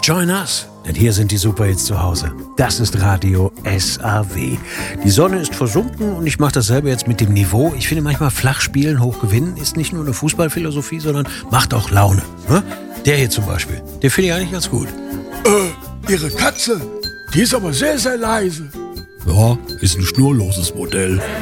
join us. Denn hier sind die Superhits zu Hause. Das ist Radio SAW. Die Sonne ist versunken und ich mache dasselbe jetzt mit dem Niveau. Ich finde manchmal flach spielen, hoch gewinnen ist nicht nur eine Fußballphilosophie, sondern macht auch Laune. Ne? Der hier zum Beispiel, den finde ich eigentlich ganz gut. Ihre Katze, die ist aber sehr, sehr leise. Ja, ist ein schnurloses Modell.